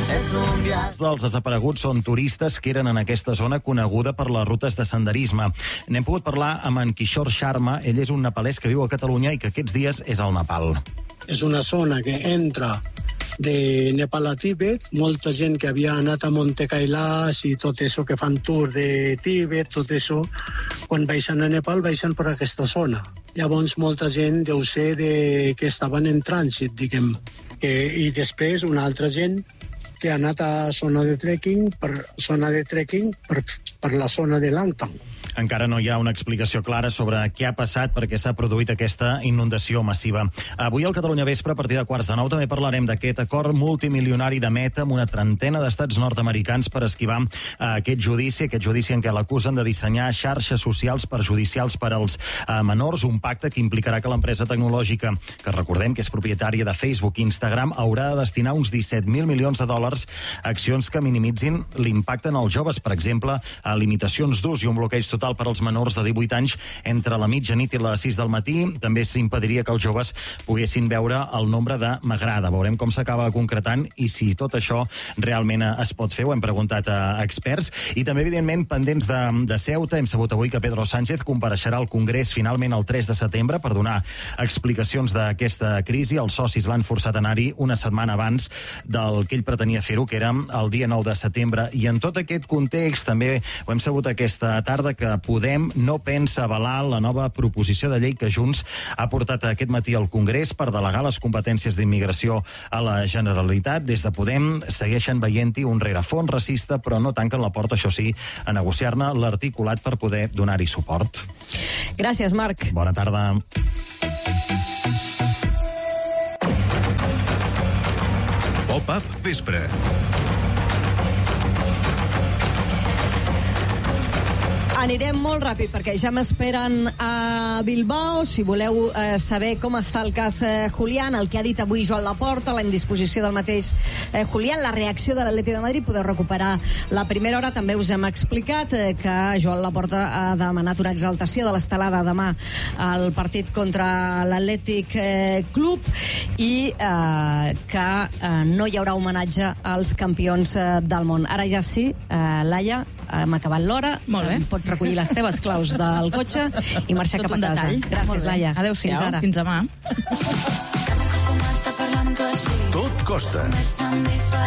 dels desapareguts són turistes que eren en aquesta zona coneguda per les rutes de senderisme. N'hem pogut parlar amb en Kishore Sharma. Ell és un nepalès que viu a Catalunya i que aquests dies és al Nepal. És una zona que entra de Nepal a Tíbet, molta gent que havia anat a Monte Kailash i tot això que fan tour de Tíbet, tot això, quan baixen a Nepal, baixen per aquesta zona. Llavors, molta gent deu ser que estaven en trànsit, diguem. I després, una altra gent que ha anat a zona de trekking per la zona de Langtang. Encara no hi ha una explicació clara sobre què ha passat perquè s'ha produït aquesta inundació massiva. Avui al Catalunya Vespre, a partir de 8:45, també parlarem d'aquest acord multimilionari de Meta amb una trentena d'estats nord-americans per esquivar aquest judici en què l'acusen de dissenyar xarxes socials perjudicials per als menors, un pacte que implicarà que l'empresa tecnològica, que recordem que és propietària de Facebook i Instagram, haurà de destinar uns 17.000 milions de dòlars a accions que minimitzin l'impacte en els joves, per exemple, a limitacions d'ús i un bloqueig total per als menors de 18 anys entre la mitjanit i les 6 del matí. També s'impediria que els joves poguessin veure el nombre de m'agrada. Veurem com s'acaba concretant i si tot això realment es pot fer. Ho hem preguntat a experts. I també, evidentment, pendents de Ceuta. Hem sabut avui que Pedro Sánchez compareixerà al Congrés finalment el 3 de setembre per donar explicacions d'aquesta crisi. Els socis l'han forçat a anar-hi una setmana abans del que ell pretenia fer-ho, que era el dia 9 de setembre. I en tot aquest context també ho hem sabut aquesta tarda que Podem no pensa avalar la nova proposició de llei que Junts ha portat aquest matí al Congrés per delegar les competències d'immigració a la Generalitat. Des de Podem segueixen veient-hi un rerefons racista, però no tanquen la porta, això sí, a negociar-ne l'articulat per poder donar-hi suport. Gràcies, Marc. Bona tarda. Pop-up Vespre. Anirem molt ràpid perquè ja m'esperen a Bilbao. Si voleu saber com està el cas Julián, el que ha dit avui Joan Laporta, la indisposició del mateix Julián, la reacció de l'Atleti de Madrid, podeu recuperar la primera hora. També us hem explicat que Joan Laporta ha demanat una exaltació de l'estelada demà al partit contra l'Atlètic Club i que no hi haurà homenatge als campions del món. Ara ja sí, Laia, hem acabat l'hora. Molt bé. Pots recollir les teves claus del cotxe i marxar cap a casa. Gràcies, Laia. Adéu-siau. Fins demà. Tot costa.